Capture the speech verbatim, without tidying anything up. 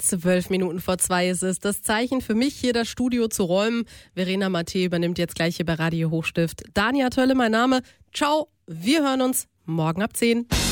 Zwölf Minuten vor zwei ist es. Das Zeichen für mich, hier das Studio zu räumen. Verena Matthä übernimmt jetzt gleich hier bei Radio Hochstift. Dania Tölle, mein Name. Ciao, wir hören uns morgen ab zehn.